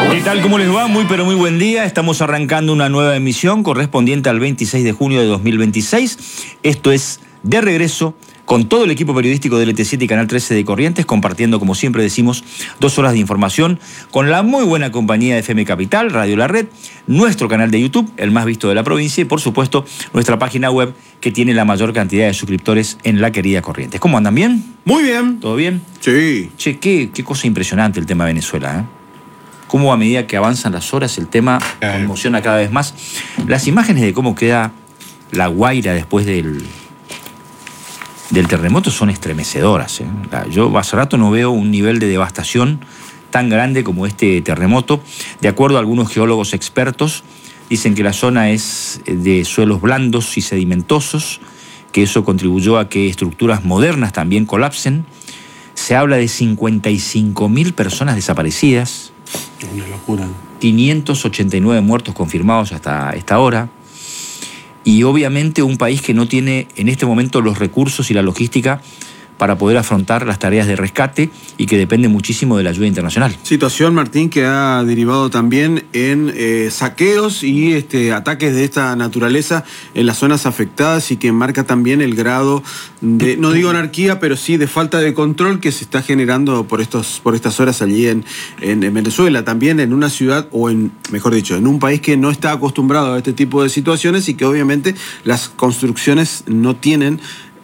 ¿Qué tal? ¿Cómo les va? Muy pero muy buen día. Estamos arrancando una nueva emisión correspondiente al 26 de junio de 2026. Esto es De Regreso con todo el equipo periodístico del LT7 y Canal 13 de Corrientes, compartiendo, como siempre decimos, 2 horas de información con la muy buena compañía de FM Capital, Radio La Red, nuestro canal de YouTube, el más visto de la provincia, y por supuesto nuestra página web que tiene la mayor cantidad de suscriptores en la querida Corrientes. ¿Cómo andan? ¿Bien? Muy bien. ¿Todo bien? Sí. Che, qué cosa impresionante el tema de Venezuela, ¿eh? Cómo a medida que avanzan las horas el tema conmociona cada vez más. Las imágenes de cómo queda La Guaira después del terremoto son estremecedoras, ¿eh? Yo hace rato no veo un nivel de devastación tan grande como este terremoto. De acuerdo a algunos geólogos expertos, dicen que la zona es de suelos blandos y sedimentosos, que eso contribuyó a que estructuras modernas también colapsen. Se habla de 55.000 personas desaparecidas. Una locura. 589 muertos confirmados hasta esta hora. Y obviamente un país que no tiene en este momento los recursos y la logística para poder afrontar las tareas de rescate y que depende muchísimo de la ayuda internacional. Situación, Martín, que ha derivado también en saqueos y ataques de esta naturaleza en las zonas afectadas y que marca también el grado de, no digo anarquía, pero sí de falta de control que se está generando por estas horas allí en Venezuela. También en una ciudad, o mejor dicho, en un país que no está acostumbrado a este tipo de situaciones y que obviamente las construcciones no tienen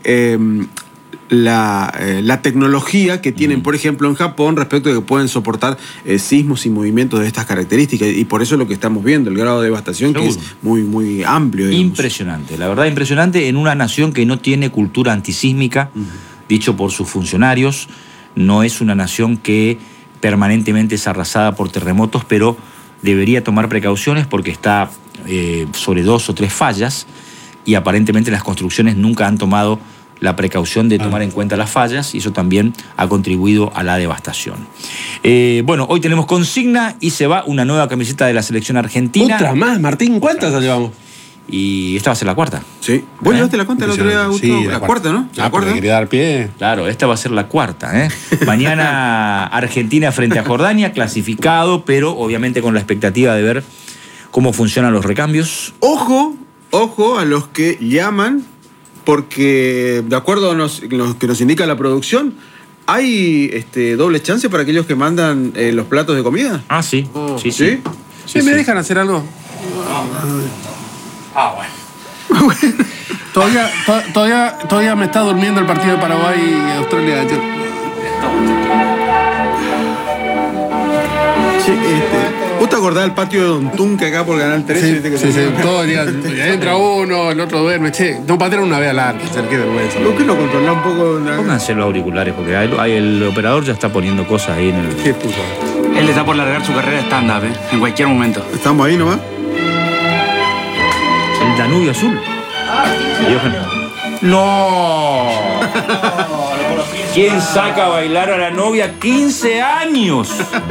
la tecnología que tienen, por ejemplo, en Japón respecto de que pueden soportar sismos y movimientos de estas características. Y por eso es lo que estamos viendo, el grado de devastación. Seguro. Que es muy, muy amplio. Digamos. Impresionante, la verdad impresionante en una nación que no tiene cultura antisísmica, dicho por sus funcionarios. No es una nación que permanentemente es arrasada por terremotos, pero debería tomar precauciones porque está sobre 2 o 3 fallas y aparentemente las construcciones nunca han tomado la precaución de tomar en cuenta las fallas y eso también ha contribuido a la devastación. Bueno, hoy tenemos consigna y se va una nueva camiseta de la selección argentina. Otra más, Martín, ¿cuántas la llevamos? Y esta va a ser la cuarta. Sí. ¿Vos llevaste la cuenta el otro día, Augusto? Sí, la cuarta, ¿no? La cuarta. Quería dar pie. Claro, esta va a ser la cuarta, ¿eh? Mañana Argentina frente a Jordania, clasificado, pero obviamente con la expectativa de ver cómo funcionan los recambios. Ojo a los que llaman, porque de acuerdo a lo que nos indica la producción, hay doble chance para aquellos que mandan los platos de comida. Ah, sí. ¿Sí? ¿Me dejan hacer algo? Bueno. Todavía me está durmiendo el partido de Paraguay y Australia. Sí, ¿vos te acordás del patio de Don Tunca acá por Canal 13? Sí, todo el día. Entra uno, el otro duerme. Che, no patearon una vez al arco. Qué vergüenza. ¿Por qué no controlás un poco? Pónganse los auriculares, porque el operador ya está poniendo cosas ahí en el... ¿Qué puso? Él está por largar su carrera de stand-up, en cualquier momento. ¿Estamos ahí nomás? El Danubio Azul. ¡No! ¿Quién saca a bailar a la novia? 15 años.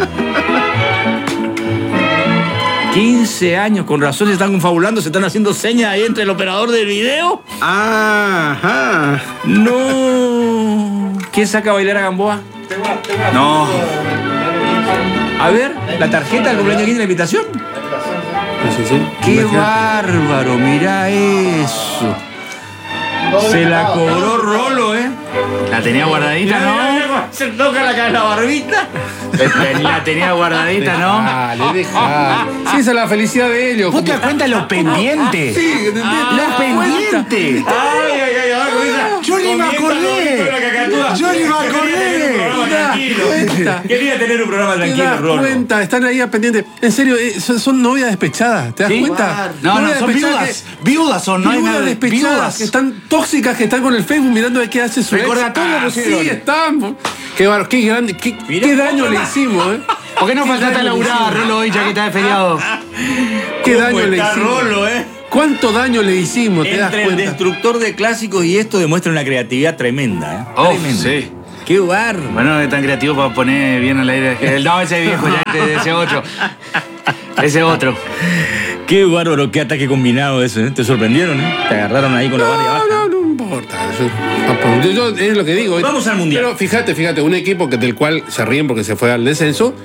15 años, con razón se están confabulando, se están haciendo señas ahí entre el operador del video. Ajá. No. ¿Quién saca a bailar a Gamboa? No. A ver, la tarjeta del cumpleaños de la invitación. Sí. ¡Qué bárbaro! Mirá eso. Se la cobró Rolo, ¿eh? La tenía guardadita, ¿no? Se toca la barbita. La tenía guardadita, ¿no? Dale, deja. Sí, esa es la felicidad de ellos. ¿Vos te das cuenta de los pendientes? Sí, ¡Los pendientes! Yo ni me acordé. Quería tener un programa ¿Te tranquilo, das Rolo. cuenta? Están ahí pendientes. En serio, son novias despechadas. ¿Te das cuenta? No, Novias son despechadas viudas son, no hay nada viudas de despechadas viudas. que están tóxicas, que están con el Facebook mirando de qué hace su ex. Recordatorio pusieron. Sí, están. Qué grande, qué daño le hicimos, ¿eh? ¿Por qué no faltaste a laburar, Rolo, hoy ya que está de feriado? Qué daño le está hicimos. Rolo, ¿eh? ¿Cuánto daño le hicimos? ¿Te das Entre el cuenta? destructor de clásicos y esto demuestra una creatividad tremenda, ¿eh? Oh, Tremenda. sí. ¡Qué bárbaro! Bueno, es tan creativo para poner bien al aire. No, ese viejo, ya, ese otro. Ese otro. Qué bárbaro, qué ataque combinado ese, ¿eh? ¿Te sorprendieron, eh? Te agarraron ahí con la barra baja. No importa. Yo es lo que digo. Vamos al Mundial. Pero fíjate, un equipo del cual se ríen porque se fue al descenso,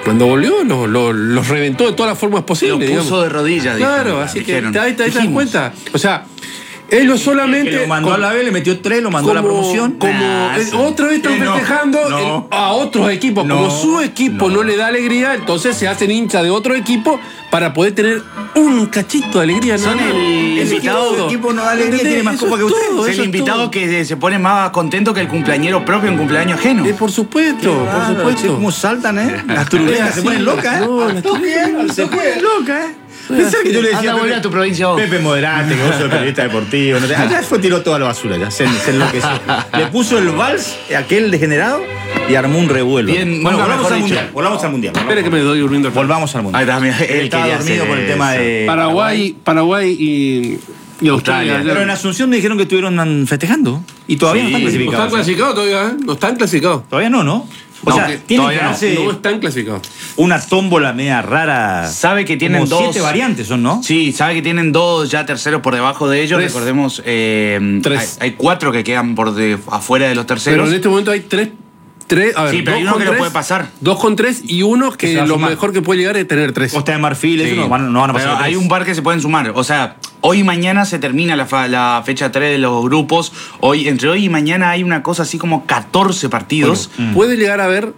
Cuando volvió, los reventó de todas las formas posibles. Lo puso digamos. de rodillas. Claro, dijeron, así que dijeron. ahí te das cuenta. O sea, ellos solamente. Que lo mandó a la B, le metió 3, lo mandó a la promoción. Otra vez están festejando a otros equipos. Como su equipo no le da alegría, entonces se hacen hinchas de otro equipo para poder tener un cachito de alegría. Son el invitado. El equipo no da alegría, tiene más copa que usted. Es el invitado que se pone más contento que el cumpleañero propio en cumpleaños ajeno. Por supuesto, por supuesto. ¿Cómo saltan, Las turuleras se ponen locas, No, las turuleras se ponen locas, Pensar que yo le decía Anda, vuelve a tu provincia vos. Pepe moderate, que vos sos periodista deportivo. No te... Allá fue, tiró toda la basura, ya se enloqueció. Le puso el vals, aquel degenerado, y armó un revuelo. Bien, bueno, nunca volvamos mejor al dicho. mundial. Volvamos al mundial. Espera que me doy durmiendo. Volvamos al mundial. Ahí está, mira, Él él estaba quería dormido hacer por el tema eso. de Paraguay y Australia. Pero en Asunción me dijeron que estuvieron festejando. Y todavía no están No clasificados. están clasificados todavía, ¿eh? No están clasificados. Todavía no. O No, sea, que tiene que todavía no. darse No están clasificados. una tómbola media rara. Sabe que tienen como 7 dos variantes son, ¿no? Sí, sabe que tienen 2 ya terceros por debajo de ellos. 3. Recordemos, 3. hay 4 que quedan afuera de los terceros. Pero en este momento hay 3. A ver, Sí, pero hay 2 uno con que lo 3, puede pasar. 2 con 3 y uno Que se que va a lo sumar. mejor que puede llegar es tener 3. Costa de Marfil, Sí. eso no van a pasar. Pero hay tres. un par que se pueden sumar. O sea, hoy y mañana se termina la fecha 3 de los grupos. Entre hoy y mañana hay una cosa así como 14 partidos. Puede llegar a haber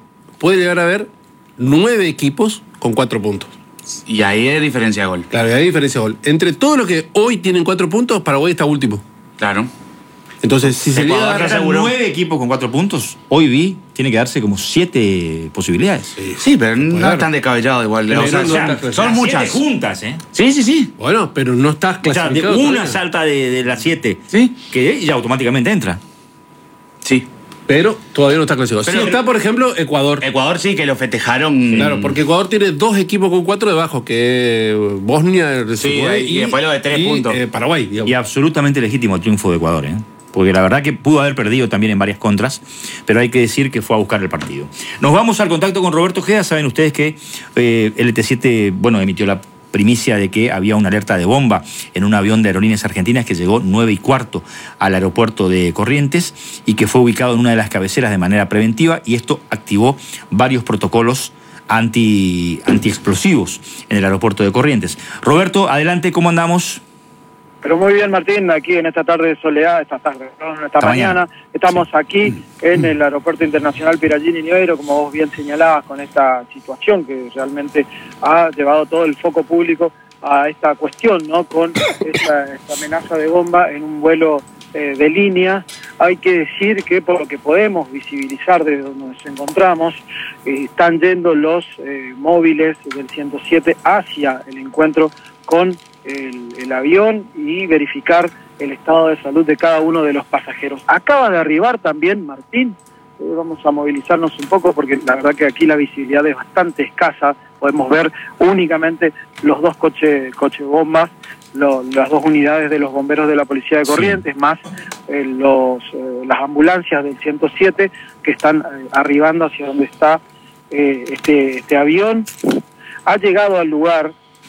9 equipos con 4 puntos. Y ahí hay diferencia de gol. Claro, y hay diferencia de gol. Entre todos los que hoy tienen 4 puntos, Paraguay está último. Claro. Entonces, si se llega a Ahora dar... eran 9 equipos con 4 puntos. Hoy tiene que darse como 7 posibilidades. Sí, pero no Claro. están descabellados igual. Pero O sea, no son está- son muchas. 7 juntas, ¿eh? Sí. Bueno, pero no estás O sea, de clasificado. una todavía. salta de las 7. Sí. Que ya automáticamente entra. Sí. Pero todavía no está clasificado. Pero- Sí está, por ejemplo, Ecuador. Ecuador sí que lo festejaron. Claro, porque Ecuador tiene 2 equipos con 4 debajo, que Bosnia, Sí, y después lo de 3 puntos. Paraguay, digamos. Y absolutamente legítimo el triunfo de Ecuador, ¿eh? Porque la verdad que pudo haber perdido también en varias contras, pero hay que decir que fue a buscar el partido. Nos vamos al contacto con Roberto Ojeda. Saben ustedes que LT7, emitió la primicia de que había una alerta de bomba en un avión de Aerolíneas Argentinas que llegó 9:15 al aeropuerto de Corrientes y que fue ubicado en una de las cabeceras de manera preventiva, y esto activó varios protocolos antiexplosivos en el aeropuerto de Corrientes. Roberto, adelante, ¿cómo andamos? Pero muy bien, Martín, aquí en esta tarde de soledad, esta mañana, estamos aquí en el Aeropuerto Internacional Pirallini Nievero, como vos bien señalabas, con esta situación que realmente ha llevado todo el foco público a esta cuestión, ¿no? Con esta amenaza de bomba en un vuelo de línea. Hay que decir que por lo que podemos visibilizar desde donde nos encontramos, están yendo los móviles del 107 hacia el encuentro con el avión y verificar el estado de salud de cada uno de los pasajeros. Acaba de arribar también, Martín, vamos a movilizarnos un poco porque la verdad que aquí la visibilidad es bastante escasa, podemos ver únicamente los 2 coches bombas, las 2 unidades de los bomberos de la Policía de Corrientes, más las ambulancias del 107 que están arribando hacia donde está este avión. Ha llegado al lugar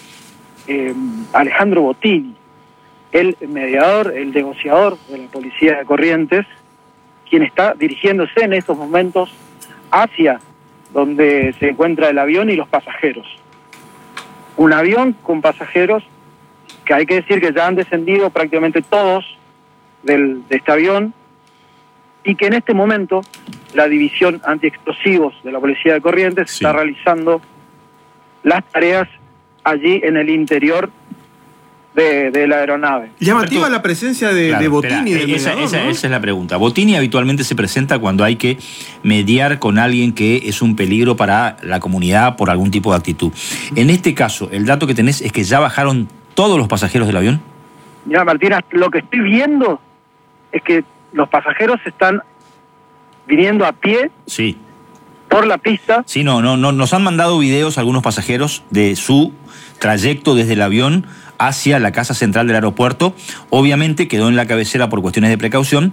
Alejandro Bottini, el mediador, el negociador de la Policía de Corrientes, quien está dirigiéndose en estos momentos hacia donde se encuentra el avión y los pasajeros. Un avión con pasajeros que hay que decir que ya han descendido prácticamente todos de este avión, y que en este momento la división antiexplosivos de la Policía de Corrientes está realizando las tareas allí en el interior de la aeronave. Llamativa la presencia de Bottini. Esa es la pregunta. Bottini habitualmente se presenta cuando hay que mediar con alguien que es un peligro para la comunidad por algún tipo de actitud. En este caso, el dato que tenés es que ya bajaron todos los pasajeros del avión. Mira, Martina, lo que estoy viendo es que los pasajeros están viniendo a pie Sí. por la pista. Sí, no, nos han mandado videos algunos pasajeros de su trayecto desde el avión hacia la casa central del aeropuerto. Obviamente quedó en la cabecera por cuestiones de precaución.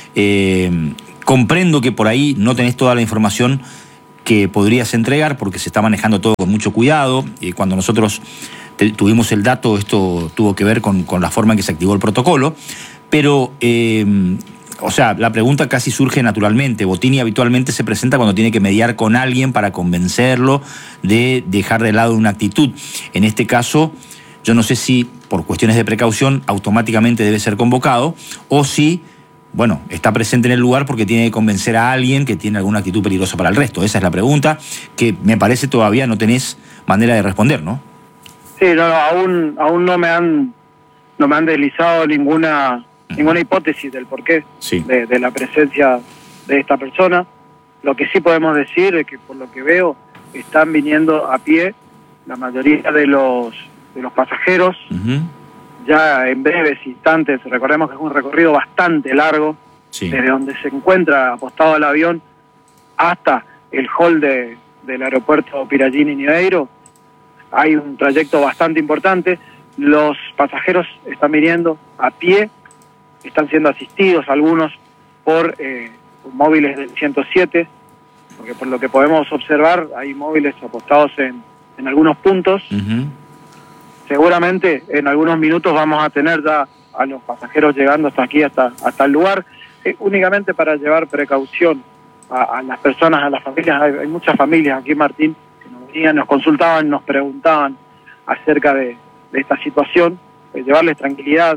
Comprendo que por ahí no tenés toda la información que podrías entregar porque se está manejando todo con mucho cuidado. Cuando nosotros tuvimos el dato, esto tuvo que ver con la forma en que se activó el protocolo. Pero o sea, la pregunta casi surge naturalmente. Bottini habitualmente se presenta cuando tiene que mediar con alguien para convencerlo de dejar de lado una actitud. En este caso, yo no sé si por cuestiones de precaución automáticamente debe ser convocado o si, bueno, está presente en el lugar porque tiene que convencer a alguien que tiene alguna actitud peligrosa para el resto. Esa es la pregunta que me parece todavía no tenés manera de responder, ¿no? Sí, no, aún no me han deslizado ninguna hipótesis del porqué de la presencia de esta persona. Lo que sí podemos decir es que, por lo que veo, están viniendo a pie la mayoría de los pasajeros. Ya en breves instantes, recordemos que es un recorrido bastante largo, desde donde se encuentra apostado el avión hasta el hall del aeropuerto Piragini Niueiro. Hay un trayecto bastante importante. Los pasajeros están viniendo a pie, están siendo asistidos algunos por móviles del 107, porque por lo que podemos observar hay móviles apostados en algunos puntos. Seguramente en algunos minutos vamos a tener ya a los pasajeros llegando hasta aquí, hasta el lugar, únicamente para llevar precaución a las personas, a las familias. Hay muchas familias aquí, Martín, que nos venían, nos consultaban, nos preguntaban acerca de esta situación, llevarles tranquilidad,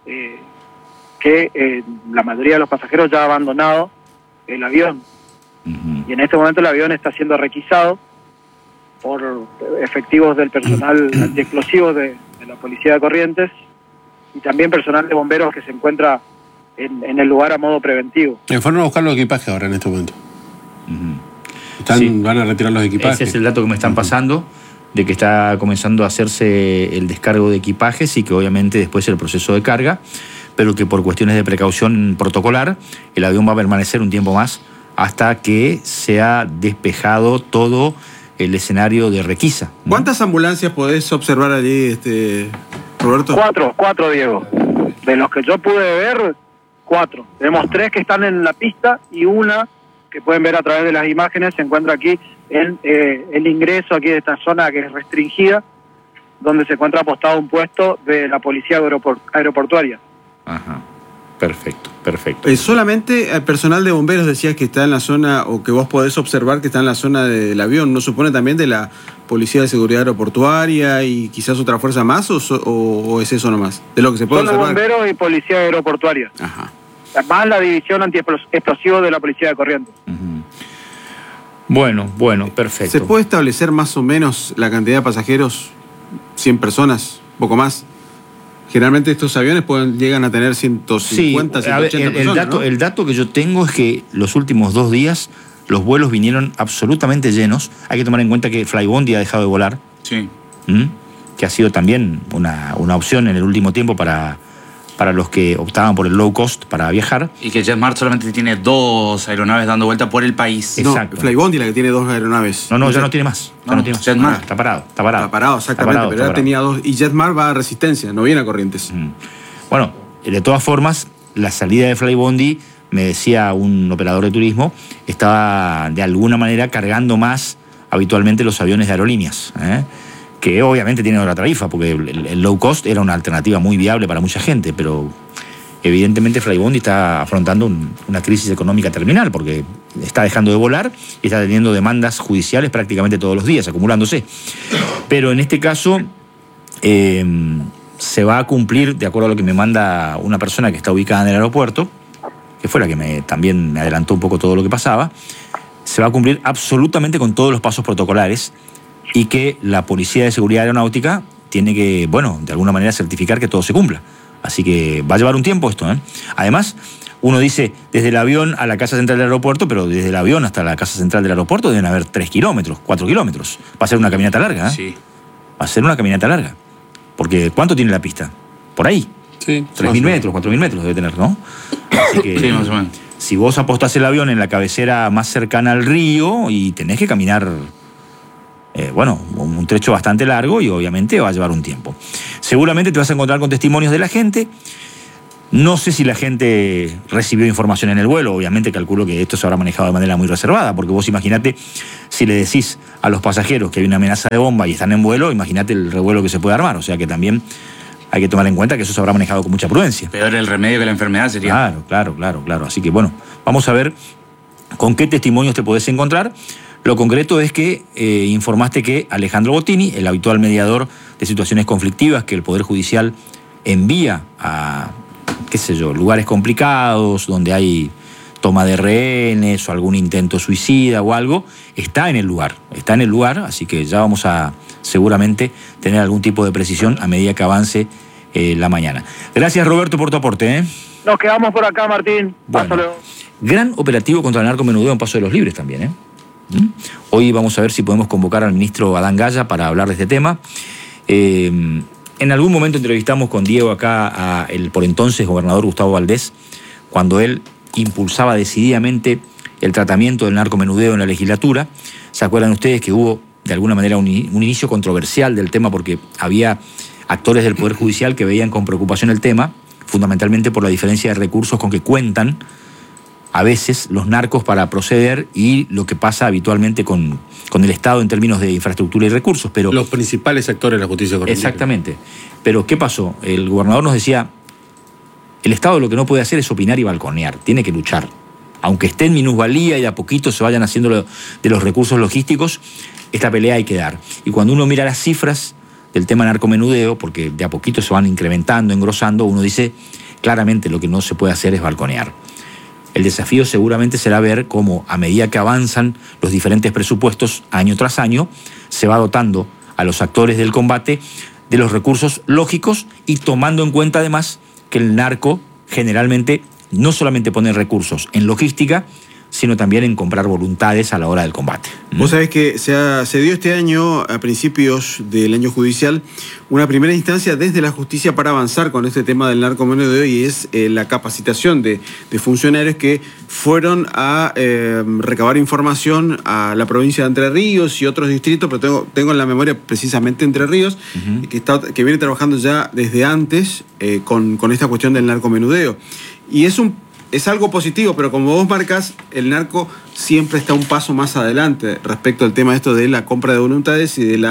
que la mayoría de los pasajeros ya ha abandonado el avión. Y en este momento el avión está siendo requisado por efectivos del personal antiexplosivos de la Policía de Corrientes y también personal de bomberos que se encuentra en el lugar a modo preventivo. Fueron a buscar los equipajes ahora en este momento. Van a retirar los equipajes. Ese es el dato que me están pasando, de que está comenzando a hacerse el descargo de equipajes y que obviamente después el proceso de carga, pero que por cuestiones de precaución protocolar el avión va a permanecer un tiempo más hasta que sea despejado todo el escenario de requisa. ¿Cuántas ambulancias podés observar allí, Roberto? Cuatro, Diego. De los que yo pude ver, 4. Tenemos 3 que están en la pista y una que pueden ver a través de las imágenes se encuentra aquí en el ingreso aquí de esta zona que es restringida, donde se encuentra apostado un puesto de la policía aeroportuaria. Ajá. Perfecto. Solamente el personal de bomberos decías que está en la zona, o que vos podés observar que está en la zona del avión. ¿No supone también de la Policía de Seguridad Aeroportuaria y quizás otra fuerza más, o es eso nomás? De lo que se puede observar. Son los bomberos y Policía Aeroportuaria. Ajá. Más la división antiexplosivos de la Policía de Corrientes. Bueno, perfecto. ¿Se puede establecer más o menos la cantidad de pasajeros? 100 personas, poco más. Generalmente estos aviones llegan a tener 150, 180 personas, ¿no? El dato que yo tengo es que los últimos 2 días los vuelos vinieron absolutamente llenos. Hay que tomar en cuenta que Flybondi ha dejado de volar. Sí. Que ha sido también una opción en el último tiempo para los que optaban por el low cost para viajar. Y que JetSmart solamente tiene 2 aeronaves dando vuelta por el país. Exacto. No, Flybondi la que tiene 2 aeronaves. No, ya no tiene más. JetSmart. Está parado. Está parado, exactamente, pero ya tenía 2. Y JetSmart va a Resistencia, no viene a Corrientes. Bueno, de todas formas, la salida de Flybondi, me decía un operador de turismo, estaba de alguna manera cargando más habitualmente los aviones de aerolíneas, que obviamente tienen otra tarifa, porque el low cost era una alternativa muy viable para mucha gente, pero evidentemente Flybondi está afrontando una crisis económica terminal, porque está dejando de volar y está teniendo demandas judiciales prácticamente todos los días, acumulándose. Pero en este caso se va a cumplir, de acuerdo a lo que me manda una persona que está ubicada en el aeropuerto, que fue la que también me adelantó un poco todo lo que pasaba, se va a cumplir absolutamente con todos los pasos protocolares, y que la Policía de Seguridad Aeronáutica tiene que, de alguna manera certificar que todo se cumpla. Así que va a llevar un tiempo esto, Además, uno dice desde el avión a la casa central del aeropuerto, pero desde el avión hasta la casa central del aeropuerto deben haber 3 kilómetros, 4 kilómetros. Va a ser una caminata larga, Sí. Va a ser una caminata larga. Porque ¿cuánto tiene la pista? Por ahí. Sí. 3.000 metros, 4.000 metros debe tener, ¿no? Así que, Sí, más o menos. Si vos apostás el avión en la cabecera más cercana al río y tenés que caminar... un trecho bastante largo y obviamente va a llevar un tiempo. Seguramente te vas a encontrar con testimonios de la gente. No sé si la gente recibió información en el vuelo. Obviamente calculo que esto se habrá manejado de manera muy reservada, porque vos imaginate, si le decís a los pasajeros que hay una amenaza de bomba y están en vuelo, imagínate el revuelo que se puede armar. O sea que también hay que tomar en cuenta que eso se habrá manejado con mucha prudencia. Peor el remedio que la enfermedad sería. Claro. Así que bueno, vamos a ver con qué testimonios te podés encontrar. Lo concreto es que informaste que Alejandro Bottini, el habitual mediador de situaciones conflictivas que el Poder Judicial envía a, lugares complicados, donde hay toma de rehenes o algún intento suicida o algo, está en el lugar, así que ya vamos a seguramente tener algún tipo de precisión a medida que avance la mañana. Gracias, Roberto, por tu aporte. Nos quedamos por acá, Martín. Bueno, Hasta luego. gran operativo contra el narcomenudeo en Paso de los Libres también. Hoy vamos a ver si podemos convocar al ministro Adán Gaya para hablar de este tema. En algún momento entrevistamos con Diego acá al por entonces gobernador Gustavo Valdés, cuando él impulsaba decididamente el tratamiento del narcomenudeo en la legislatura. ¿Se acuerdan ustedes que hubo de alguna manera un inicio controversial del tema porque había actores del Poder Judicial que veían con preocupación el tema, fundamentalmente por la diferencia de recursos con que cuentan a veces los narcos para proceder y lo que pasa habitualmente con el Estado en términos de infraestructura y recursos? Pero los principales actores de la justicia correctiva. Exactamente. Pero ¿qué pasó? El gobernador nos decía, el Estado lo que no puede hacer es opinar y balconear, tiene que luchar. Aunque esté en minusvalía y de a poquito se vayan haciendo de los recursos logísticos, esta pelea hay que dar. Y cuando uno mira las cifras del tema narcomenudeo, porque de a poquito se van incrementando, engrosando, uno dice, claramente lo que no se puede hacer es balconear. El desafío seguramente será ver cómo, a medida que avanzan los diferentes presupuestos año tras año, se va dotando a los actores del combate de los recursos lógicos y tomando en cuenta además que el narco generalmente no solamente pone recursos en logística, sino también en comprar voluntades a la hora del combate. Vos sabés que se dio este año, a principios del año judicial, una primera instancia desde la justicia para avanzar con este tema del narcomenudeo, y es la capacitación de funcionarios que fueron a recabar información a la provincia de Entre Ríos y otros distritos, pero tengo en la memoria precisamente Entre Ríos, que viene trabajando ya desde antes con esta cuestión del narcomenudeo. Y es algo positivo, pero como vos marcas, el narco siempre está un paso más adelante respecto al tema esto de la compra de voluntades y de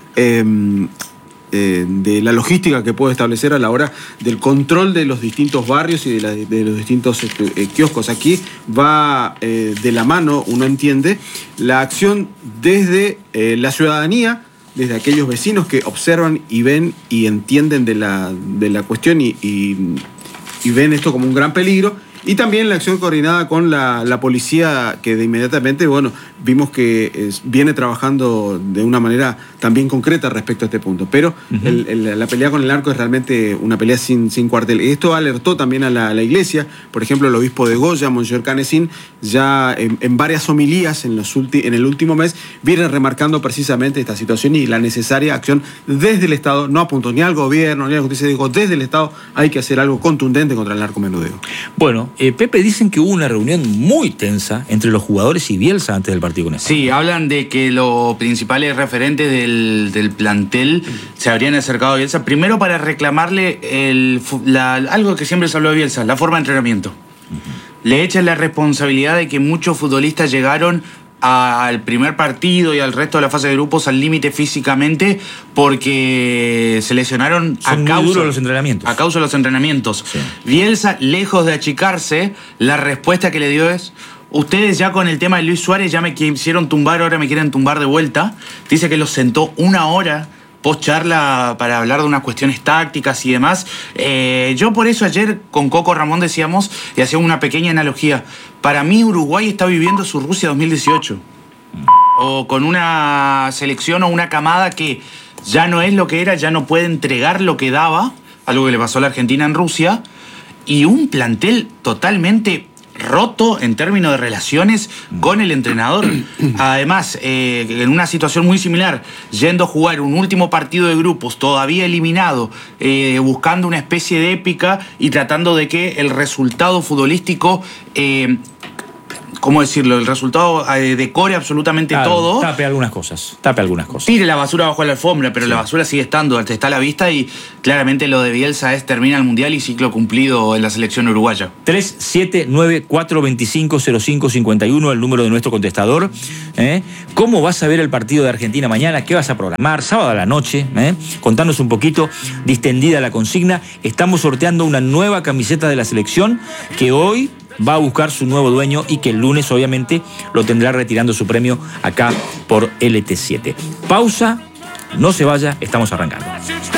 la logística que puede establecer a la hora del control de los distintos barrios y de los distintos kioscos. Aquí va de la mano, uno entiende, la acción desde la ciudadanía, desde aquellos vecinos que observan y ven y entienden de la cuestión y ven esto como un gran peligro. Y también la acción coordinada con la policía, que de inmediatamente, vimos que viene trabajando de una manera también concreta respecto a este punto. Pero la pelea con el narco es realmente una pelea sin cuartel. Esto alertó también a la iglesia. Por ejemplo, el obispo de Goya, Monseñor Canesín, ya en varias homilías en el último mes, viene remarcando precisamente esta situación y la necesaria acción desde el Estado. No apuntó ni al gobierno ni a la justicia, dijo, desde el Estado hay que hacer algo contundente contra el narcomenudeo. Bueno, Pepe, dicen que hubo una reunión muy tensa entre los jugadores y Bielsa antes del partido con España. Sí, hablan de que los principales referentes del plantel se habrían acercado a Bielsa, primero para reclamarle algo que siempre se habló de Bielsa, la forma de entrenamiento. Le echan la responsabilidad de que muchos futbolistas llegaron al primer partido y al resto de la fase de grupos al límite físicamente porque se lesionaron a causa de los entrenamientos. Sí. Bielsa, lejos de achicarse, la respuesta que le dio es: ustedes ya con el tema de Luis Suárez ya me quisieron tumbar, ahora me quieren tumbar de vuelta. Dice que los sentó una hora post charla para hablar de unas cuestiones tácticas y demás. Yo por eso ayer con Coco Ramón decíamos y hacíamos una pequeña analogía. Para mí Uruguay está viviendo su Rusia 2018. O con una selección o una camada que ya no es lo que era, ya no puede entregar lo que daba, algo que le pasó a la Argentina en Rusia, y un plantel totalmente roto en términos de relaciones con el entrenador. Además, en una situación muy similar, yendo a jugar un último partido de grupos, todavía eliminado, buscando una especie de épica y tratando de que el resultado futbolístico ¿cómo decirlo? El resultado decore absolutamente todo. Tape algunas cosas. Tire la basura bajo la alfombra, pero la basura sigue estando, está a la vista y claramente lo de Bielsa es termina el Mundial y ciclo cumplido en la selección uruguaya. 3794250551, el número de nuestro contestador. ¿Cómo vas a ver el partido de Argentina mañana? ¿Qué vas a programar? Sábado a la noche. Contanos un poquito, distendida la consigna. Estamos sorteando una nueva camiseta de la selección que hoy va a buscar su nuevo dueño y que el lunes obviamente lo tendrá retirando su premio acá por LT7. Pausa, no se vaya, estamos arrancando.